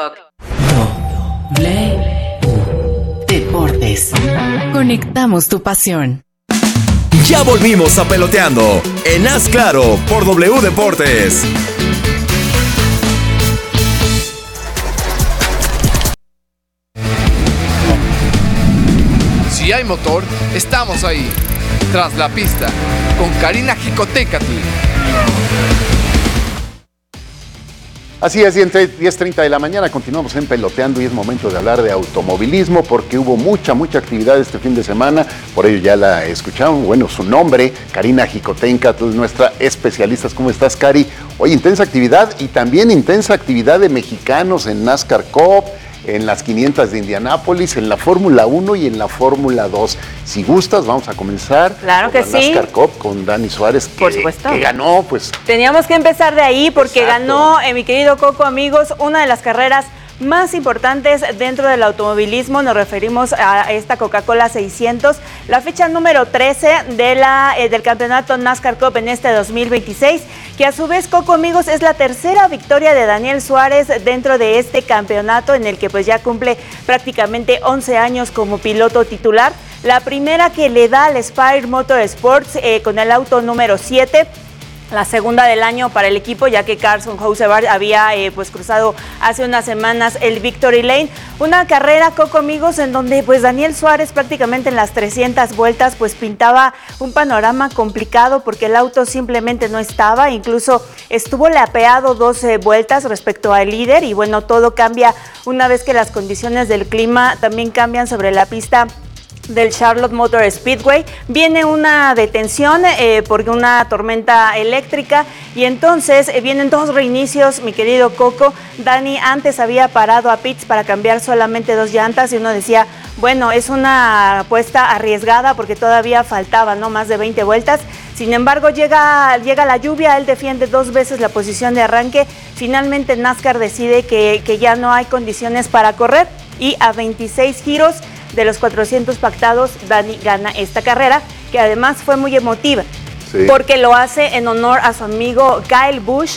Deportes. Conectamos tu pasión. Ya volvimos a Peloteando en Haz Claro por W Deportes. Si hay motor, estamos ahí. Tras la pista, con Karina Jicotecatl. Así es, y entre 10:30 de la mañana continuamos en Peloteando y es momento de hablar de automovilismo porque hubo mucha actividad este fin de semana, por ello ya la escucharon, bueno, su nombre, Karina Jicotecatl, nuestra especialista. ¿Cómo estás, Cari? Hoy intensa actividad y también intensa actividad de mexicanos en NASCAR Cup, en las 500 de Indianápolis, en la Fórmula 1 y en la Fórmula 2. Si gustas, vamos a comenzar claro con que la sí. NASCAR Cup con Dani Suárez, por supuesto, que ganó, pues. Teníamos que empezar de ahí porque Exacto. ganó, mi querido Coco, amigos, una de las carreras más importantes dentro del automovilismo. Nos referimos a esta Coca-Cola 600, la fecha número 13 del campeonato NASCAR Cup en este 2026, que a su vez, Coco, amigos, es la tercera victoria de Daniel Suárez dentro de este campeonato en el que pues ya cumple prácticamente 11 años como piloto titular. La primera que le da al Spire Motorsports con el auto número 7. La segunda del año para el equipo, ya que Carson Hocevar había pues cruzado hace unas semanas el Victory Lane. Una carrera, Coco, amigos, en donde pues Daniel Suárez prácticamente en las 300 vueltas pues pintaba un panorama complicado porque el auto simplemente no estaba, incluso estuvo lapeado 12 vueltas respecto al líder y bueno, todo cambia una vez que las condiciones del clima también cambian sobre la pista del Charlotte Motor Speedway. Viene una detención por una tormenta eléctrica y entonces vienen dos reinicios, mi querido Coco. Dani antes había parado a pits para cambiar solamente 2 llantas y uno decía, bueno, es una apuesta arriesgada porque todavía faltaba, ¿no?, más de 20 vueltas. Sin embargo, llega la lluvia, él defiende 2 veces la posición de arranque. Finalmente NASCAR decide que ya no hay condiciones para correr y a 26 giros de los 400 pactados, Dani gana esta carrera, que además fue muy emotiva, sí, porque lo hace en honor a su amigo Kyle Busch.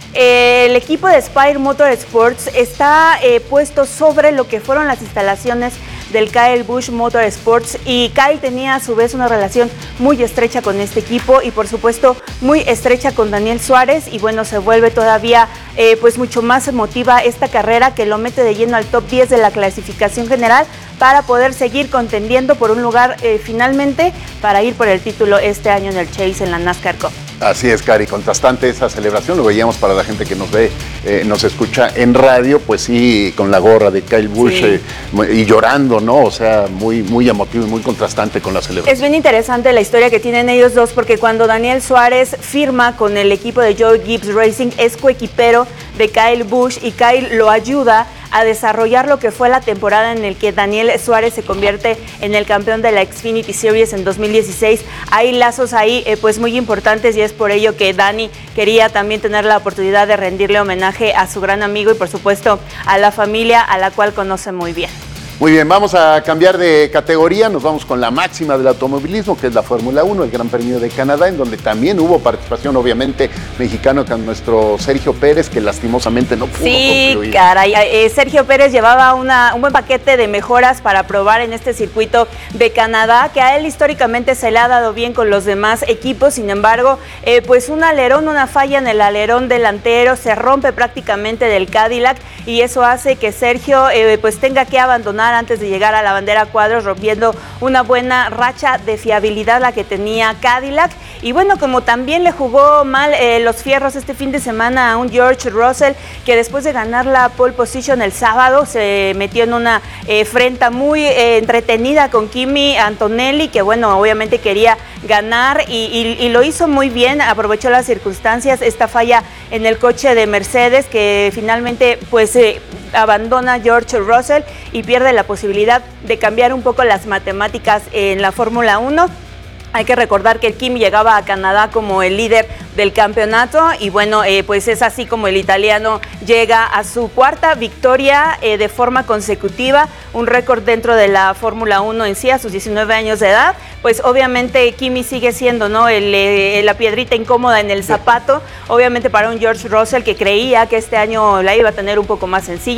El equipo de Spire Motorsports está puesto sobre lo que fueron las instalaciones del Kyle Busch Motorsports y Kyle tenía a su vez una relación muy estrecha con este equipo y por supuesto muy estrecha con Daniel Suárez y bueno, se vuelve todavía pues mucho más emotiva esta carrera que lo mete de lleno al top 10 de la clasificación general para poder seguir contendiendo por un lugar finalmente para ir por el título este año en el Chase en la NASCAR Cup. Así es, Cari, contrastante esa celebración, lo veíamos para la gente que nos ve, nos escucha en radio, pues sí, con la gorra de Kyle Busch, sí, y llorando, ¿no? O sea, muy emotivo y muy contrastante con la celebración. Es bien interesante la historia que tienen ellos dos, porque cuando Daniel Suárez firma con el equipo de Joe Gibbs Racing, es coequipero de Kyle Busch y Kyle lo ayuda a desarrollar lo que fue la temporada en el que Daniel Suárez se convierte en el campeón de la Xfinity Series en 2016. Hay lazos ahí pues muy importantes y es por ello que Dani quería también tener la oportunidad de rendirle homenaje a su gran amigo y por supuesto a la familia a la cual conoce muy bien. Muy bien, vamos a cambiar de categoría, nos vamos con la máxima del automovilismo, que es la Fórmula 1, el Gran Premio de Canadá, en donde también hubo participación, obviamente, mexicano con nuestro Sergio Pérez, que lastimosamente no pudo concluir. Sí, caray, Sergio Pérez llevaba un buen paquete de mejoras para probar en este circuito de Canadá, que a él históricamente se le ha dado bien con los demás equipos, sin embargo, pues una falla en el alerón delantero, se rompe prácticamente del Cadillac, y eso hace que Sergio pues tenga que abandonar antes de llegar a la bandera cuadros, rompiendo una buena racha de fiabilidad la que tenía Cadillac. Y bueno, como también le jugó mal los fierros este fin de semana a un George Russell, que después de ganar la pole position el sábado se metió en una frenta muy entretenida con Kimi Antonelli, que bueno, obviamente quería ganar y lo hizo muy bien, aprovechó las circunstancias, esta falla en el coche de Mercedes que finalmente pues abandona George Russell y pierde la posibilidad de cambiar un poco las matemáticas en la Fórmula 1. Hay que recordar que el Kimi llegaba a Canadá como el líder del campeonato y bueno, pues es así como el italiano llega a su 4ª victoria de forma consecutiva, un récord dentro de la Fórmula 1 en sí a sus 19 años de edad. Pues obviamente Kimi sigue siendo, ¿no?, la piedrita incómoda en el zapato, obviamente para un George Russell que creía que este año la iba a tener un poco más sencilla.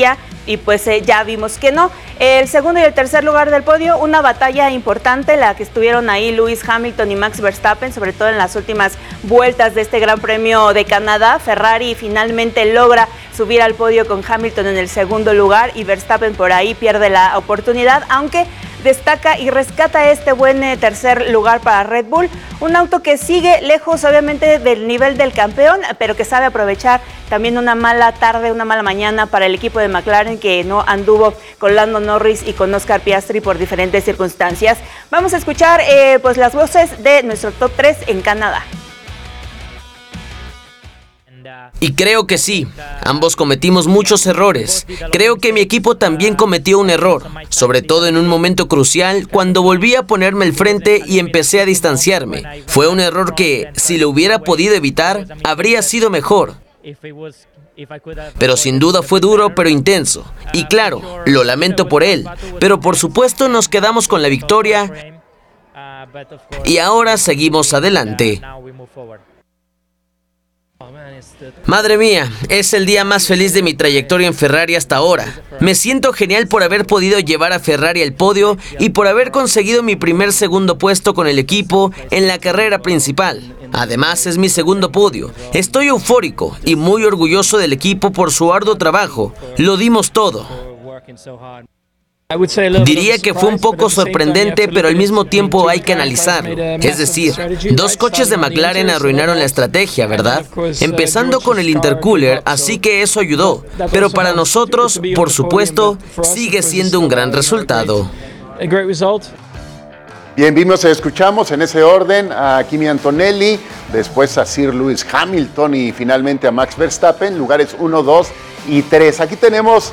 y pues ya vimos que no. El segundo y el tercer lugar del podio, una batalla importante, la que estuvieron ahí Lewis Hamilton y Max Verstappen, sobre todo en las últimas vueltas de este Gran Premio de Canadá. Ferrari finalmente logra subir al podio con Hamilton en el segundo lugar y Verstappen por ahí pierde la oportunidad, aunque destaca y rescata este buen tercer lugar para Red Bull, un auto que sigue lejos obviamente del nivel del campeón, pero que sabe aprovechar también una mala tarde, una mala mañana para el equipo de McLaren, que no anduvo con Lando Norris y con Oscar Piastri por diferentes circunstancias. Vamos a escuchar pues las voces de nuestro top 3 en Canadá. Y creo que sí, ambos cometimos muchos errores. Creo que mi equipo también cometió un error, sobre todo en un momento crucial cuando volví a ponerme al frente y empecé a distanciarme. Fue un error que, si lo hubiera podido evitar, habría sido mejor. Pero sin duda fue duro pero intenso. Y claro, lo lamento por él, pero por supuesto nos quedamos con la victoria y ahora seguimos adelante. Madre mía, es el día más feliz de mi trayectoria en Ferrari hasta ahora. Me siento genial por haber podido llevar a Ferrari al podio y por haber conseguido mi segundo puesto con el equipo en la carrera principal. Además, es mi segundo podio. Estoy eufórico y muy orgulloso del equipo por su arduo trabajo. Lo dimos todo. Diría que fue un poco sorprendente, pero al mismo tiempo hay que analizarlo. Es decir, dos coches de McLaren arruinaron la estrategia, ¿verdad? Empezando con el intercooler, así que eso ayudó. Pero para nosotros, por supuesto, sigue siendo un gran resultado. Bien, escuchamos en ese orden a Kimi Antonelli, después a Sir Lewis Hamilton y finalmente a Max Verstappen, lugares 1, 2 y 3. Aquí tenemos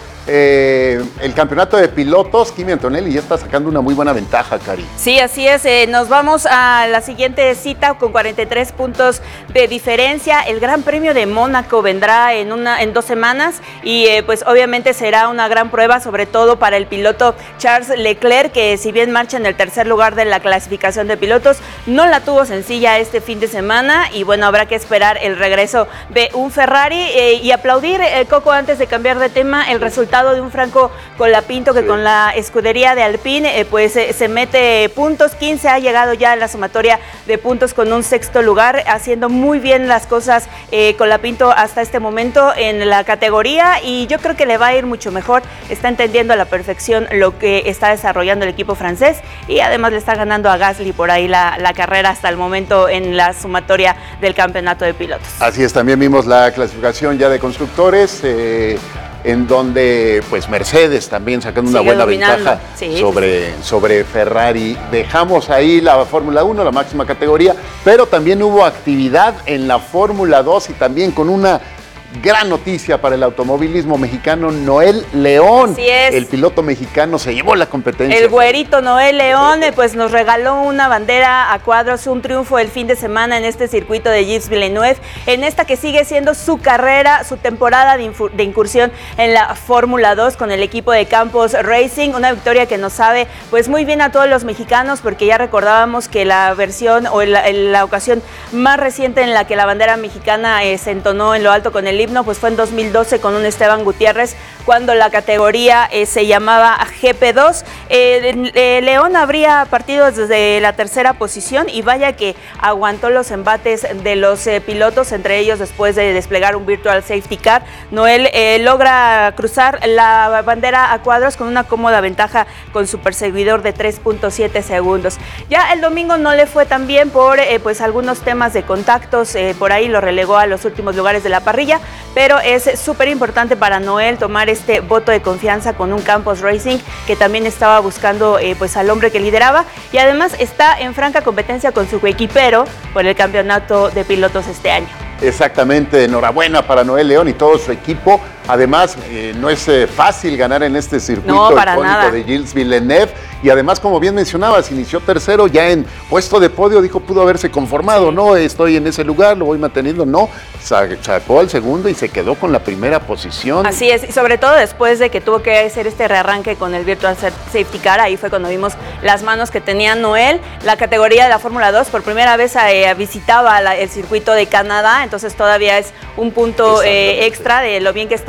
el campeonato de pilotos. Kimi Antonelli ya está sacando una muy buena ventaja, Cari. Sí, así es. Nos vamos a la siguiente cita con 43 puntos de diferencia. El Gran Premio de Mónaco vendrá en 2 semanas y pues obviamente será una gran prueba, sobre todo para el piloto Charles Leclerc, que si bien marcha en el tercer lugar de la clasificación de pilotos, no la tuvo sencilla este fin de semana y bueno, habrá que esperar el regreso de un Ferrari y aplaudir, Coco, antes de cambiar de tema, el resultado de un Franco Colapinto que con la escudería de Alpine pues se mete puntos, 15 ha llegado ya a la sumatoria de puntos con un 6º lugar, haciendo muy bien las cosas Colapinto hasta este momento en la categoría y yo creo que le va a ir mucho mejor, está entendiendo a la perfección lo que está desarrollando el equipo francés y además le está ganando a Gasly por ahí la carrera hasta el momento en la sumatoria del campeonato de pilotos. Así es, también vimos la clasificación ya de constructores, en donde pues Mercedes también sacando una buena ventaja sobre Ferrari. Dejamos ahí la Fórmula 1, la máxima categoría, pero también hubo actividad en la Fórmula 2 y también con una gran noticia para el automovilismo mexicano. Noel León, el piloto mexicano, se llevó la competencia. El güerito Noel León pues nos regaló una bandera a cuadros, un triunfo el fin de semana en este circuito de Gilles Villeneuve, en esta que sigue siendo su carrera, su temporada de incursión en la Fórmula 2 con el equipo de Campos Racing, una victoria que nos sabe pues muy bien a todos los mexicanos, porque ya recordábamos que la versión o la ocasión más reciente en la que la bandera mexicana se entonó en lo alto con el himno pues fue en 2012 con un Esteban Gutiérrez, cuando la categoría se llamaba GP2. León habría partido desde la tercera posición y vaya que aguantó los embates de los pilotos, entre ellos después de desplegar un virtual safety car. Noel logra cruzar la bandera a cuadros con una cómoda ventaja con su perseguidor de 3.7 segundos. Ya el domingo no le fue tan bien por pues algunos temas de contactos, por ahí lo relegó a los últimos lugares de la parrilla, pero es súper importante para Noel tomar este voto de confianza con un Campos Racing que también estaba buscando pues al hombre que lideraba y además está en franca competencia con su coequipero por el campeonato de pilotos este año. Exactamente, enhorabuena para Noel León y todo su equipo. Además, no es fácil ganar en este circuito icónico de Gilles Villeneuve. Y además, como bien mencionabas, inició tercero, ya en puesto de podio, dijo, pudo haberse conformado, no, estoy en ese lugar, lo voy manteniendo, no, sacó al segundo y se quedó con la primera posición. Así es, y sobre todo después de que tuvo que hacer este rearranque con el Virtual Safety Car, ahí fue cuando vimos las manos que tenía Noel. La categoría de la Fórmula 2 por primera vez visitaba el circuito de Canadá, entonces todavía es un punto extra de lo bien que está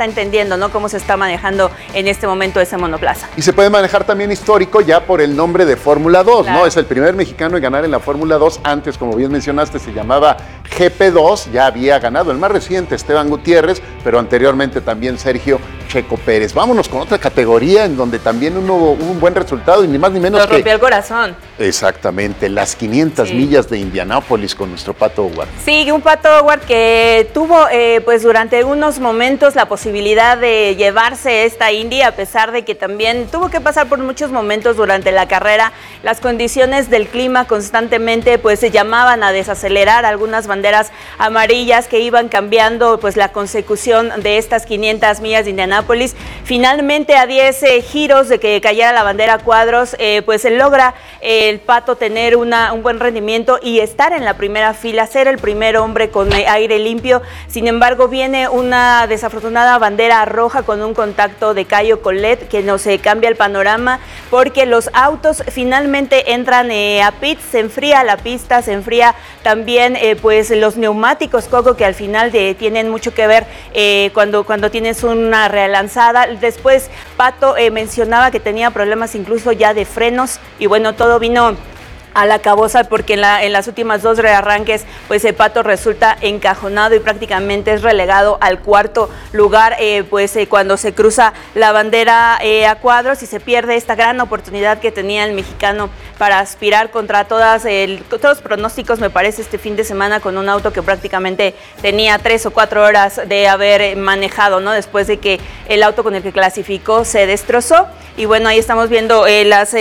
está entendiendo, ¿no?, cómo se está manejando en este momento ese monoplaza. Y se puede manejar también histórico ya por el nombre de Fórmula 2, claro, ¿no? Es el primer mexicano en ganar en la Fórmula 2. Antes, como bien mencionaste, se llamaba GP2, ya había ganado el más reciente, Esteban Gutiérrez, pero anteriormente también Sergio Checo Pérez. Vámonos con otra categoría en donde también hubo un buen resultado y ni más ni menos que... Nos rompió el corazón. Exactamente, las 500 millas de Indianápolis con nuestro Pato O'Ward. Sí, un Pato O'Ward que tuvo pues durante unos momentos la posibilidad de llevarse esta Indy, a pesar de que también tuvo que pasar por muchos momentos durante la carrera. Las condiciones del clima constantemente pues se llamaban a desacelerar, algunas banderas amarillas que iban cambiando pues la consecución de estas 500 millas de Indianápolis. Finalmente, a 10 giros de que cayera la bandera a cuadros, pues se logra el Pato tener un buen rendimiento y estar en la primera fila, ser el primer hombre con aire limpio. Sin embargo, viene una desafortunada bandera roja con un contacto de Caio Collet que nos cambia el panorama, porque los autos finalmente entran a pits, se enfría la pista, se enfría también pues los neumáticos, Coco, que al final tienen mucho que ver cuando tienes una relanzada. Después Pato mencionaba que tenía problemas incluso ya de frenos y bueno, todo vino a la caboza porque en las últimas 2 rearranques pues el Pato resulta encajonado y prácticamente es relegado al cuarto lugar cuando se cruza la bandera a cuadros y se pierde esta gran oportunidad que tenía el mexicano para aspirar contra todos los pronósticos, me parece, este fin de semana, con un auto que prácticamente tenía 3 o 4 horas de haber manejado, ¿no?, después de que el auto con el que clasificó se destrozó. Y bueno, ahí estamos viendo las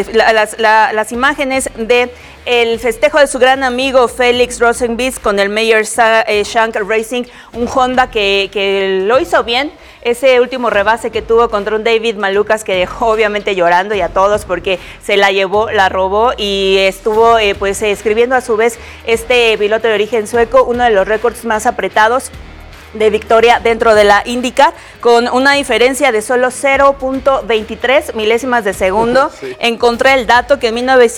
imágenes de el festejo de su gran amigo Félix Rosenqvist con el Meyer Shank Racing, un Honda que lo hizo bien. Ese último rebase que tuvo contra un David Malukas que dejó obviamente llorando y a todos porque se la llevó, la robó y estuvo escribiendo a su vez este piloto de origen sueco uno de los récords más apretados de victoria dentro de la IndyCar, con una diferencia de solo 0.23 milésimas de segundo. Sí. Encontré el dato que en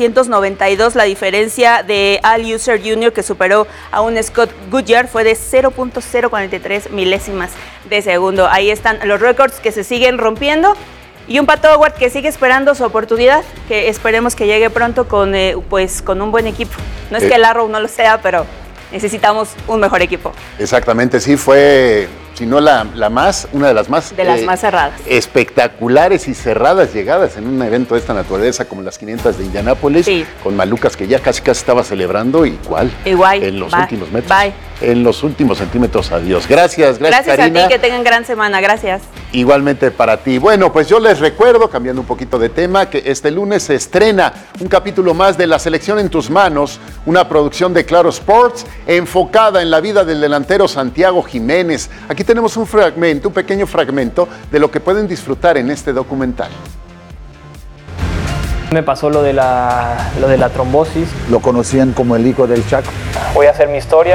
1992 la diferencia de Al Unser Jr., que superó a un Scott Goodyear, fue de 0.043 milésimas de segundo. Ahí están los récords que se siguen rompiendo. Y un Pato O'Ward que sigue esperando su oportunidad, que esperemos que llegue pronto con un buen equipo. No es que el Arrow no lo sea, pero necesitamos un mejor equipo. Exactamente, sí, fue, si no una de las más cerradas, espectaculares y cerradas llegadas en un evento de esta naturaleza como las 500 de Indianápolis, sí, con Malukas que ya casi estaba celebrando igual en los últimos metros. En los últimos centímetros, adiós. Gracias Karina. A ti, que tengan gran semana, gracias. Igualmente para ti. Bueno, pues yo les recuerdo, cambiando un poquito de tema, que este lunes se estrena un capítulo más de La Selección en tus manos, una producción de Claro Sports enfocada en la vida del delantero Santiago Jiménez. Aquí tenemos un pequeño fragmento de lo que pueden disfrutar en este documental. Me pasó lo de la trombosis. Lo conocían como el hijo del Chaco. Voy a hacer mi historia.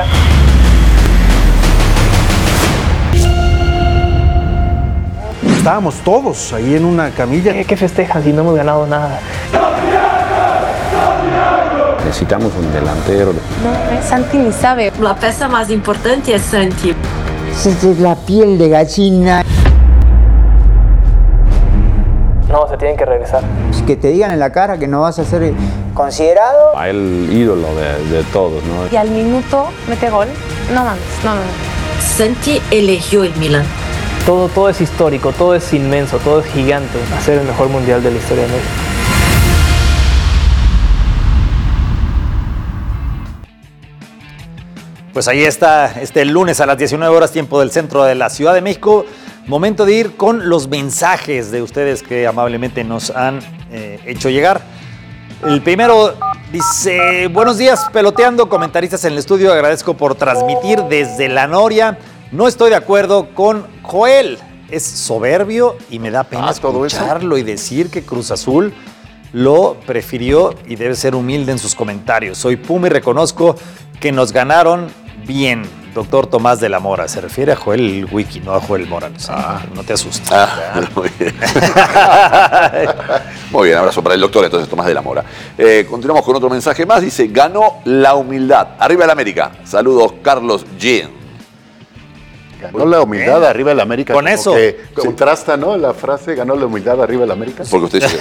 Estábamos todos ahí en una camilla. ¿Qué festejan si no hemos ganado nada? Necesitamos un delantero. No, Santi ni sabe. La pieza más importante es Santi. Es la piel de gallina. No, se tienen que regresar. Que te digan en la cara que no vas a ser considerado. A el ídolo de todos, ¿no? Y al minuto mete gol. No mames, no. Santi eligió el Milan. Todo es histórico, todo es inmenso, todo es gigante. Hacer el mejor mundial de la historia de México. Pues ahí está, este lunes a las 19 horas, tiempo del centro de la Ciudad de México. Momento de ir con los mensajes de ustedes que amablemente nos han hecho llegar. El primero dice: buenos días, peloteando, comentaristas en el estudio, agradezco por transmitir desde La Noria. No estoy de acuerdo con Joel, es soberbio y me da pena escucharlo y decir que Cruz Azul lo prefirió y debe ser humilde en sus comentarios. Soy Puma y reconozco que nos ganaron bien. Doctor Tomás de la Mora, se refiere a Joel Wiki, no a Joel Morales. No te asustes. Muy bien. Muy bien, abrazo para el doctor entonces Tomás de la Mora. Continuamos con otro mensaje más, dice: ganó la humildad. Arriba el América. Saludos, Carlos Jean. Ganó la humildad arriba del América. Con eso. Que contrasta, ¿no? La frase, ganó la humildad arriba del América. Porque usted dice.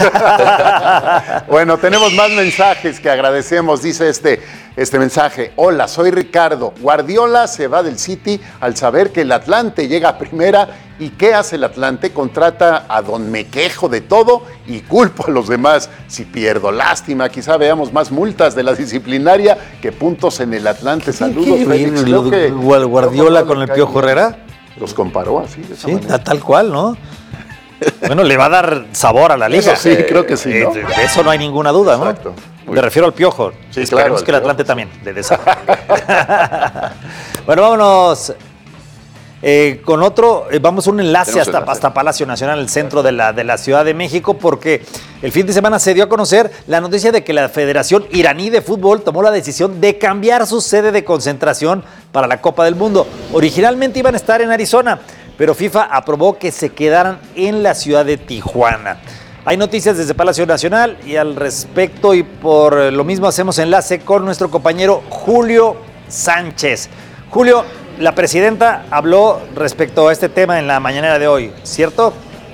Bueno, tenemos más mensajes que agradecemos. Dice este mensaje. Hola, soy Ricardo. Guardiola se va del City al saber que el Atlante llega a primera. ¿Y qué hace el Atlante? Contrata a don me quejo de todo y culpo a los demás si pierdo. Lástima, quizá veamos más multas de la disciplinaria que puntos en el Atlante. Saludos, Félix. Guardiola con el Piojo Herrera. Los comparó así. De esa manera. Tal cual, ¿no? Bueno, le va a dar sabor a la liga. Eso sí, creo que sí, ¿no? De eso no hay ninguna duda, ¿no? Exacto. Me refiero al Piojo. Sí, esperemos claro, que el Atlante también le dé sabor. Bueno, vámonos. Con otro, vamos a un enlace hasta Palacio Nacional, el centro de la Ciudad de México, porque el fin de semana se dio a conocer la noticia de que la Federación Iraní de Fútbol tomó la decisión de cambiar su sede de concentración para la Copa del Mundo. Originalmente iban a estar en Arizona, pero FIFA aprobó que se quedaran en la ciudad de Tijuana. Hay noticias desde Palacio Nacional y al respecto, y por lo mismo hacemos enlace con nuestro compañero Julio Sánchez. Julio, la presidenta habló respecto a este tema en la mañanera de hoy, ¿cierto?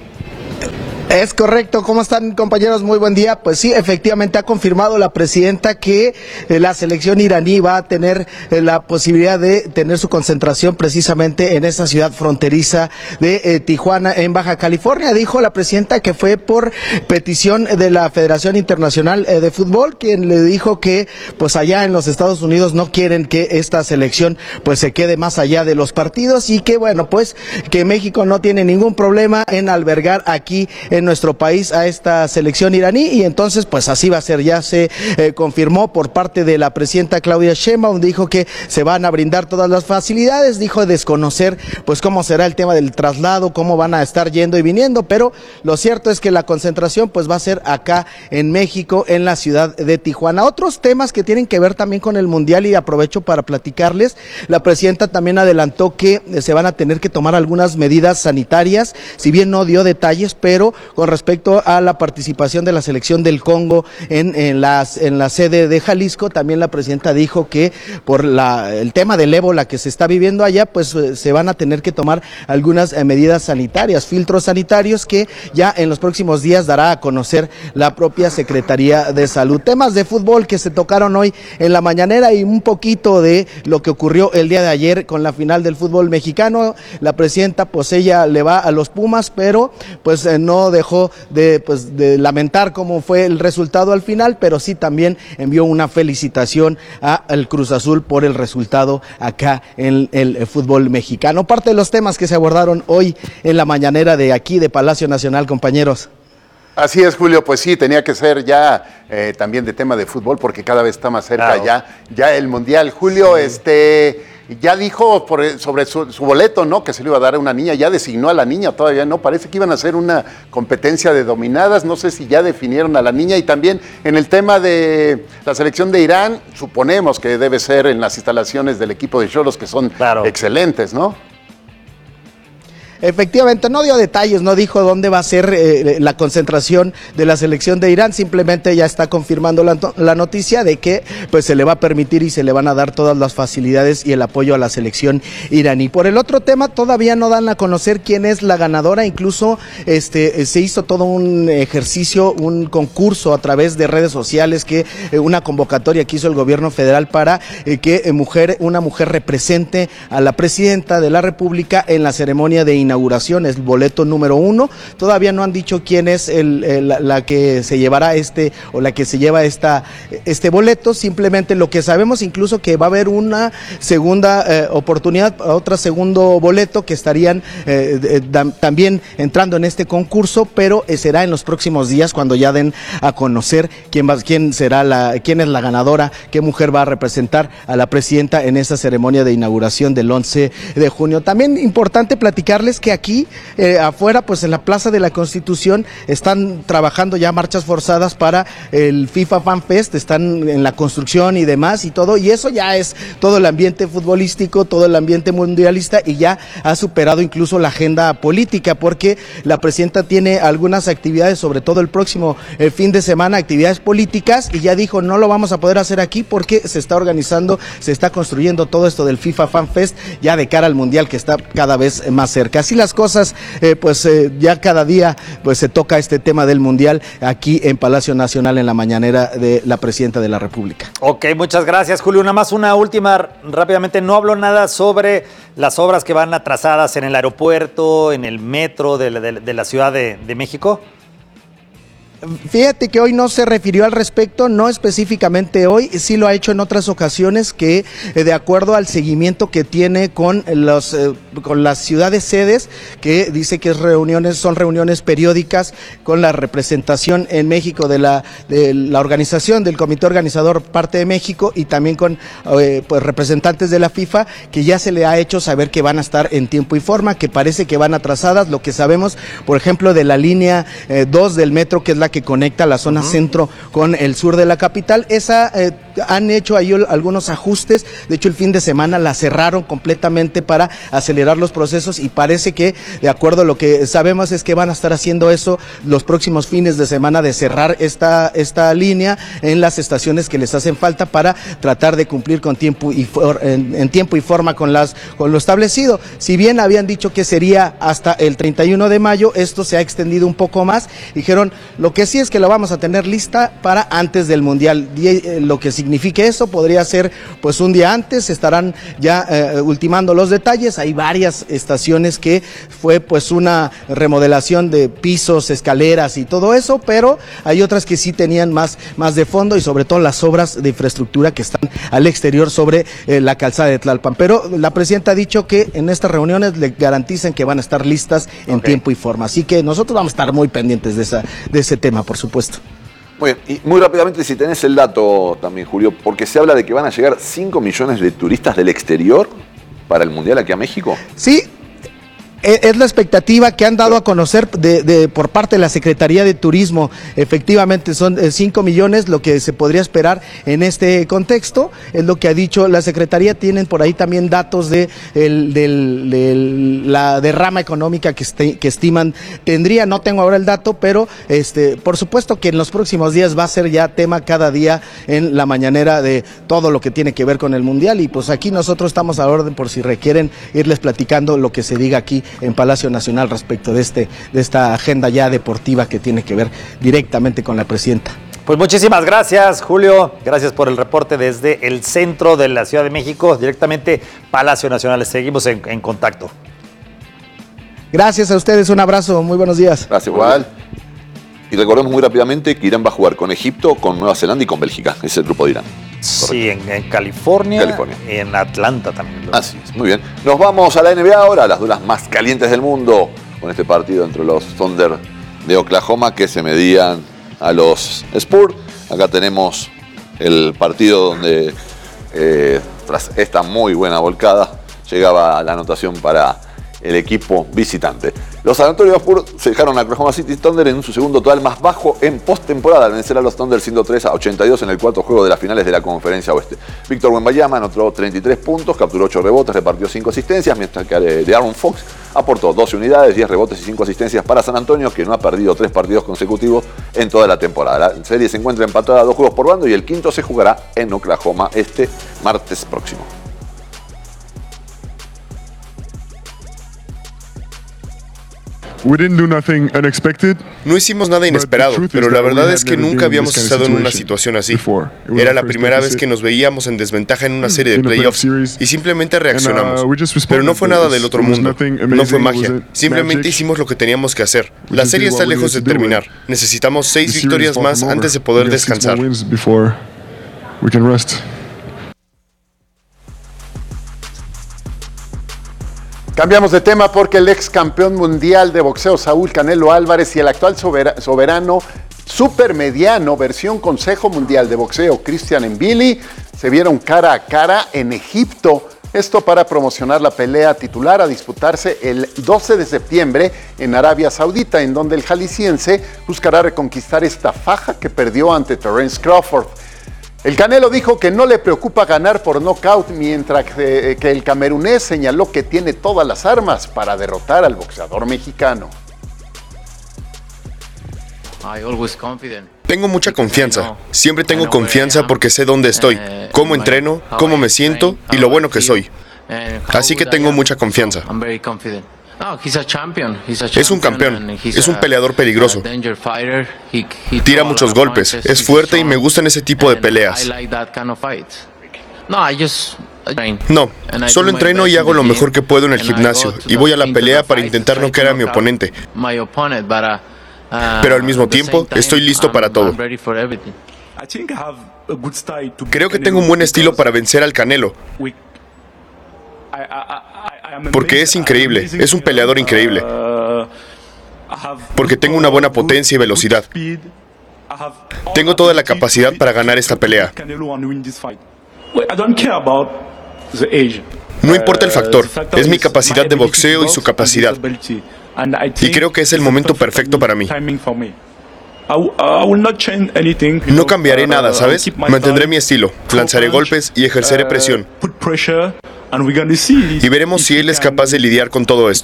Es correcto. ¿Cómo están, compañeros? Muy buen día. Pues sí, efectivamente ha confirmado la presidenta que la selección iraní va a tener la posibilidad de tener su concentración precisamente en esa ciudad fronteriza de Tijuana, en Baja California. Dijo la presidenta que fue por petición de la Federación Internacional de Fútbol, quien le dijo que pues allá en los Estados Unidos no quieren que esta selección pues se quede más allá de los partidos, y que bueno, pues que México no tiene ningún problema en albergar aquí en nuestro país a esta selección iraní, y entonces pues así va a ser. Ya se confirmó por parte de la presidenta Claudia Sheinbaum, dijo que se van a brindar todas las facilidades, dijo desconocer pues cómo será el tema del traslado, cómo van a estar yendo y viniendo, pero lo cierto es que la concentración pues va a ser acá en México, en la ciudad de Tijuana. Otros temas que tienen que ver también con el Mundial, y aprovecho para platicarles, la presidenta también adelantó que se van a tener que tomar algunas medidas sanitarias, si bien no dio detalles, pero con respecto a la participación de la selección del Congo en la sede de Jalisco, también la presidenta dijo que por el tema del ébola que se está viviendo allá, pues se van a tener que tomar algunas medidas sanitarias, filtros sanitarios que ya en los próximos días dará a conocer la propia Secretaría de Salud. Temas de fútbol que se tocaron hoy en la mañanera, y un poquito de lo que ocurrió el día de ayer con la final del fútbol mexicano. La presidenta pues ella le va a los Pumas, pero pues no dejó de lamentar cómo fue el resultado al final, pero sí también envió una felicitación al Cruz Azul por el resultado acá en el fútbol mexicano. Parte de los temas que se abordaron hoy en la mañanera de aquí de Palacio Nacional, compañeros. Así es, Julio, pues sí, tenía que ser ya también de tema de fútbol, porque cada vez está más cerca ya el Mundial. Julio, ya dijo sobre su boleto, ¿no? Que se le iba a dar a una niña, ya designó a la niña, todavía no, parece que iban a hacer una competencia de dominadas, no sé si ya definieron a la niña. Y también en el tema de la selección de Irán, suponemos que debe ser en las instalaciones del equipo de Xolos, que son excelentes, ¿no? Efectivamente, no dio detalles, no dijo dónde va a ser la concentración de la selección de Irán, simplemente ya está confirmando la noticia de que pues se le va a permitir y se le van a dar todas las facilidades y el apoyo a la selección iraní. Por el otro tema, todavía no dan a conocer quién es la ganadora, incluso se hizo todo un ejercicio, un concurso a través de redes sociales, una convocatoria que hizo el gobierno federal para que una mujer represente a la presidenta de la República en la ceremonia de inauguración, es el boleto número 1. Todavía no han dicho quién es la que se llevará la que se lleva este boleto. Simplemente lo que sabemos, incluso que va a haber una segunda oportunidad, otro segundo boleto que estarían también entrando en este concurso, pero será en los próximos días cuando ya den a conocer quién es la ganadora, qué mujer va a representar a la presidenta en esa ceremonia de inauguración del 11 de junio. También importante platicarles que aquí afuera, pues en la Plaza de la Constitución están trabajando ya marchas forzadas para el FIFA Fan Fest, están en la construcción y demás y todo, y eso ya es todo el ambiente futbolístico, todo el ambiente mundialista, y ya ha superado incluso la agenda política, porque la presidenta tiene algunas actividades, sobre todo el próximo fin de semana, actividades políticas, y ya dijo, no lo vamos a poder hacer aquí porque se está organizando, se está construyendo todo esto del FIFA Fan Fest ya de cara al Mundial, que está cada vez más cerca. Así las cosas, ya cada día pues se toca este tema del Mundial aquí en Palacio Nacional en la mañanera de la presidenta de la República. Ok, muchas gracias, Julio. Nada más una última, rápidamente, no habló nada sobre las obras que van atrasadas en el aeropuerto, en el metro de la Ciudad de México. Fíjate que hoy no se refirió al respecto, no específicamente hoy, sí lo ha hecho en otras ocasiones, que de acuerdo al seguimiento que tiene con las ciudades sedes, que dice que son reuniones periódicas con la representación en México de la organización, del comité organizador parte de México, y también con pues representantes de la FIFA, que ya se le ha hecho saber que van a estar en tiempo y forma, que parece que van atrasadas. Lo que sabemos, por ejemplo, de la línea 2 del metro, que es la que conecta la zona centro con el sur de la capital, han hecho ahí algunos ajustes. De hecho, el fin de semana la cerraron completamente para acelerar los procesos, y parece que, de acuerdo a lo que sabemos, es que van a estar haciendo eso los próximos fines de semana, de cerrar esta línea en las estaciones que les hacen falta para tratar de cumplir con tiempo en tiempo y forma con lo establecido. Si bien habían dicho que sería hasta el 31 de mayo, esto se ha extendido un poco más. Dijeron, lo que sí es que la vamos a tener lista para antes del Mundial. Lo que signifique eso, podría ser pues un día antes, estarán ya ultimando los detalles. Hay varias estaciones que fue pues una remodelación de pisos, escaleras y todo eso, pero hay otras que sí tenían más de fondo, y sobre todo las obras de infraestructura que están al exterior sobre la calzada de Tlalpan. Pero la presidenta ha dicho que en estas reuniones le garantizan que van a estar listas en tiempo y forma. Así que nosotros vamos a estar muy pendientes de ese tema, por supuesto. Muy bien, y muy rápidamente, si tenés el dato también, Julio, porque se habla de que van a llegar 5 millones de turistas del exterior para el Mundial aquí a México. Sí. Es la expectativa que han dado a conocer por parte de la Secretaría de Turismo. Efectivamente son 5 millones lo que se podría esperar en este contexto, es lo que ha dicho la Secretaría. Tienen por ahí también datos de la derrama económica que estiman tendría. No tengo ahora el dato, pero por supuesto que en los próximos días va a ser ya tema cada día en la mañanera de todo lo que tiene que ver con el Mundial, y pues aquí nosotros estamos a la orden por si requieren irles platicando lo que se diga aquí en Palacio Nacional respecto de esta agenda ya deportiva que tiene que ver directamente con la presidenta. Pues muchísimas gracias, Julio. Gracias por el reporte desde el centro de la Ciudad de México, directamente Palacio Nacional. Seguimos en contacto. Gracias a ustedes, un abrazo, muy buenos días. Gracias, igual. Y recordemos muy rápidamente que Irán va a jugar con Egipto, con Nueva Zelanda y con Bélgica. Ese es el grupo de Irán. Sí, en California, en Atlanta también. Así es, muy bien. Nos vamos a la NBA ahora, las duelas más calientes del mundo, con este partido entre los Thunder de Oklahoma que se medían a los Spurs. Acá tenemos el partido donde, tras esta muy buena volcada, llegaba la anotación para el equipo visitante. Los San Antonio Spurs se dejaron a Oklahoma City Thunder en su segundo total más bajo en postemporada, al vencer a los Thunder 103-82 en el cuarto juego de las finales de la Conferencia Oeste. Víctor Wembanyama anotó 33 puntos, capturó 8 rebotes, repartió 5 asistencias, mientras que De'Aaron Fox aportó 12 unidades, 10 rebotes y 5 asistencias para San Antonio, que no ha perdido 3 partidos consecutivos en toda la temporada. La serie se encuentra empatada a 2 juegos por bando y el quinto se jugará en Oklahoma este martes próximo. No hicimos nada inesperado, pero la verdad es que nunca habíamos estado en una situación así. Era la primera vez que nos veíamos en desventaja en una serie de playoffs y simplemente reaccionamos. Pero no fue nada del otro mundo, no fue magia. Simplemente hicimos lo que teníamos que hacer. La serie está lejos de terminar. Necesitamos 6 victorias más antes de poder descansar. Cambiamos de tema porque el ex campeón mundial de boxeo Saúl Canelo Álvarez y el actual soberano supermediano versión Consejo Mundial de Boxeo Christian Mbili se vieron cara a cara en Egipto Esto para promocionar la pelea titular a disputarse el 12 de septiembre en Arabia Saudita, en donde el jalisciense buscará reconquistar esta faja que perdió ante Terence Crawford. El Canelo dijo que no le preocupa ganar por nocaut, mientras que el camerunés señaló que tiene todas las armas para derrotar al boxeador mexicano. Tengo mucha confianza. Siempre tengo confianza porque sé dónde estoy, cómo entreno, cómo me siento y lo bueno que soy. Así que tengo mucha confianza. Es un campeón, es un peleador peligroso. Tira muchos golpes, es fuerte y me gustan ese tipo de peleas. No, solo entreno y hago lo mejor que puedo en el gimnasio y voy a la pelea para intentar noquear a mi oponente. Pero al mismo tiempo, estoy listo para todo. Creo que tengo un buen estilo para vencer al Canelo. Porque es increíble, es un peleador increíble. Porque tengo una buena potencia y velocidad. Tengo toda la capacidad para ganar esta pelea. No importa el factor, es mi capacidad de boxeo y su capacidad. Y creo que es el momento perfecto para mí. No cambiaré nada, ¿sabes? Mantendré mi estilo, lanzaré golpes y ejerceré presión. Y veremos si él es capaz de lidiar con todo esto.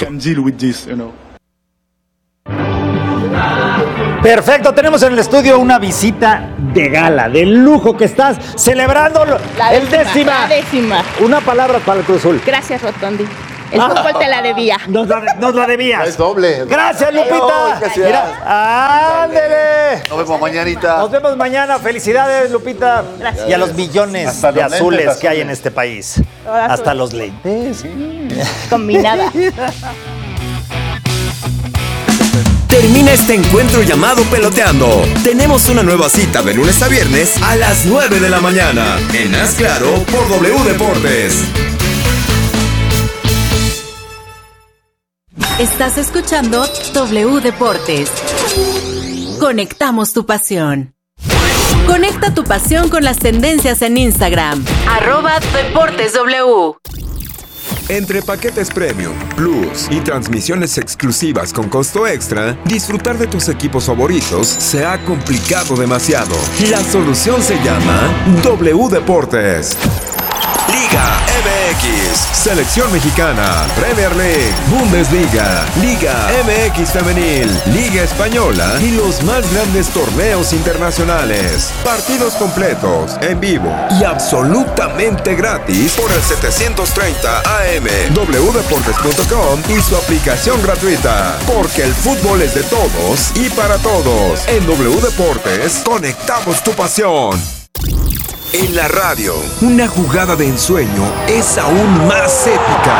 Perfecto, tenemos en el estudio una visita de gala, de lujo, que estás celebrando el décima. La décima. Una palabra para el Cruz Azul. Gracias, Rotondi. El fútbol te la debía. Nos la debías. Es doble. Gracias, Lupita. Mira, ándele. Nos vemos mañanita. Nos vemos mañana. Felicidades, Lupita. Gracias. Y a los millones de azules que hay en este país. Hasta los lentes. Combinada. Termina este encuentro llamado Peloteando. Tenemos una nueva cita de lunes a viernes a las 9 de la mañana. En Haz Claro por W Deportes. Estás escuchando W Deportes. Conectamos tu pasión. Conecta tu pasión con las tendencias en Instagram. @DeportesW. Entre paquetes Premium, Plus y transmisiones exclusivas con costo extra, disfrutar de tus equipos favoritos se ha complicado demasiado. La solución se llama W Deportes. Liga MX, Selección Mexicana, Premier League, Bundesliga, Liga MX Femenil, Liga Española y los más grandes torneos internacionales. Partidos completos, en vivo y absolutamente gratis por el 730 AM, wdeportes.com y su aplicación gratuita. Porque el fútbol es de todos y para todos. En W Deportes, conectamos tu pasión. En la radio, una jugada de ensueño es aún más épica.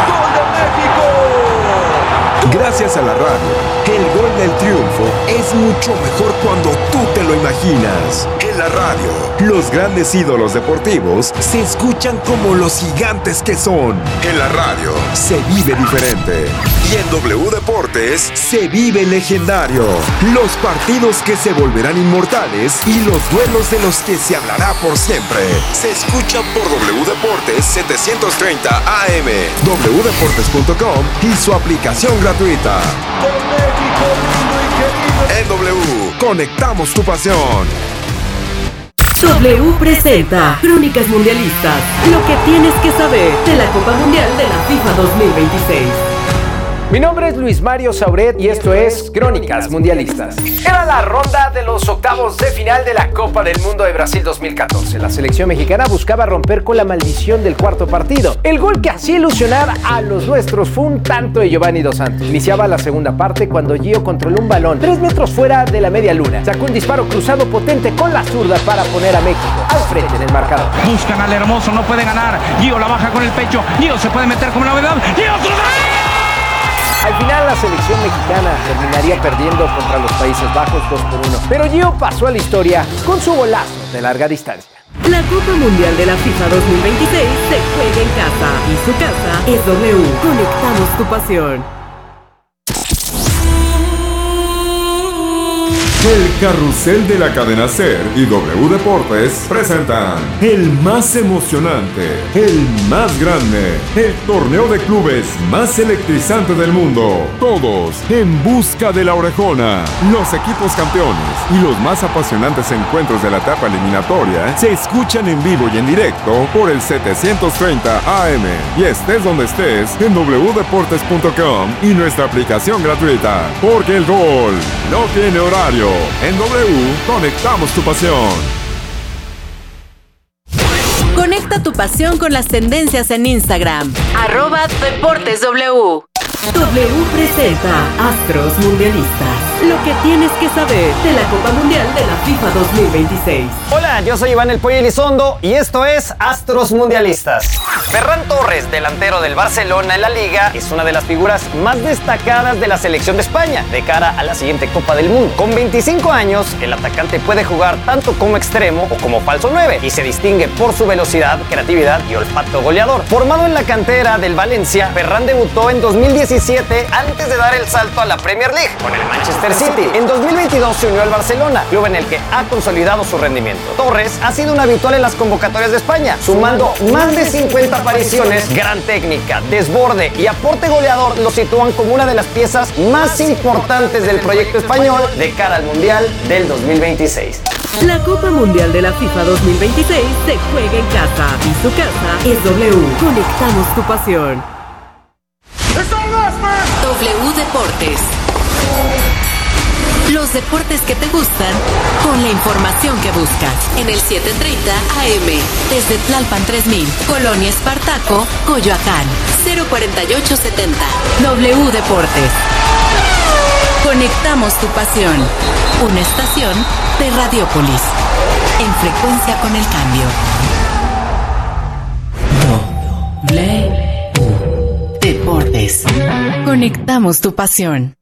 Gracias a la radio, el gol del triunfo es mucho mejor cuando tú te lo imaginas. En la radio, los grandes ídolos deportivos se escuchan como los gigantes que son. En la radio, se vive diferente. Y en W Deportes, se vive legendario. Los partidos que se volverán inmortales y los duelos de los que se hablará por siempre. Se escucha por W Deportes 730 AM, wdeportes.com y su aplicación gratuita. En W, conectamos tu pasión. W presenta Crónicas Mundialistas. Lo que tienes que saber de la Copa Mundial de la FIFA 2026. Mi nombre es Luis Mario Sauret y esto es Crónicas Mundialistas. Era la ronda de los octavos de final de la Copa del Mundo de Brasil 2014. La selección mexicana buscaba romper con la maldición del cuarto partido. El gol que hacía ilusionar a los nuestros fue un tanto de Giovanni Dos Santos. Iniciaba la segunda parte cuando Gio controló un balón 3 metros fuera de la media luna. Sacó un disparo cruzado potente con la zurda para poner a México al frente en el marcador. Buscan al Hermoso, no puede ganar. Gio la baja con el pecho. Gio se puede meter como novedad. ¡Gio otro gol! Al final la selección mexicana terminaría perdiendo contra los Países Bajos 2-1. Pero Gio pasó a la historia con su golazo de larga distancia. La Copa Mundial de la FIFA 2026 se juega en casa y su casa es W. Conectamos tu pasión. El Carrusel de la Cadena SER y W Deportes presentan el más emocionante, el más grande, el torneo de clubes más electrizante del mundo. Todos en busca de la orejona. Los equipos campeones y los más apasionantes encuentros de la etapa eliminatoria se escuchan en vivo y en directo por el 730 AM. Y estés donde estés, en wdeportes.com y nuestra aplicación gratuita. Porque el gol no tiene horario. En W, conectamos tu pasión. Conecta tu pasión con las tendencias en Instagram. @DeportesW. W presenta Astros Mundialistas. Lo que tienes que saber de la Copa Mundial de la FIFA 2026. Hola, yo soy Iván El Pollo Elizondo y esto es Astros Mundialistas. Ferran Torres, delantero del Barcelona en la Liga, es una de las figuras más destacadas de la selección de España de cara a la siguiente Copa del Mundo. Con 25 años, el atacante puede jugar tanto como extremo o como falso 9 y se distingue por su velocidad, creatividad y olfato goleador. Formado en la cantera del Valencia, Ferran debutó en 2017 antes de dar el salto a la Premier League con el Manchester City. En 2022 se unió al Barcelona, club en el que ha consolidado su rendimiento. Torres ha sido un habitual en las convocatorias de España, sumando más de 50 apariciones. Gran técnica, desborde y aporte goleador lo sitúan como una de las piezas más importantes del proyecto español de cara al Mundial del 2026. La Copa Mundial de la FIFA 2026 se juega en casa y su casa es W. Conectamos tu pasión. W Deportes. Los deportes que te gustan con la información que buscas. En el 730 AM. Desde Tlalpan 3000. Colonia Espartaco, Coyoacán. 04870. W Deportes. Conectamos tu pasión. Una estación de Radiopolis. En frecuencia con el cambio. W Deportes. Conectamos tu pasión.